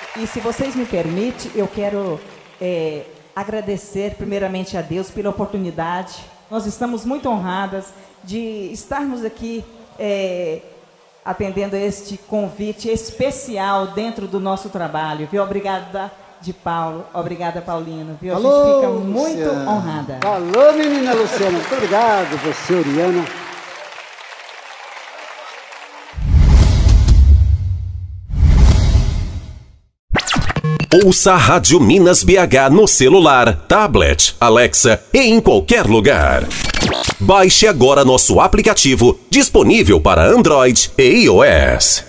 E se vocês me permitem, eu quero agradecer primeiramente a Deus pela oportunidade. Nós estamos muito honradas de estarmos aqui atendendo este convite especial dentro do nosso trabalho. Viu? Obrigada de Paulo, obrigada Paulino. Viu? A gente fica muito honrada. Alô, menina Luciana, muito obrigado, você, Oriana. Ouça a Rádio Minas BH no celular, tablet, Alexa e em qualquer lugar. Baixe agora nosso aplicativo, disponível para Android e iOS.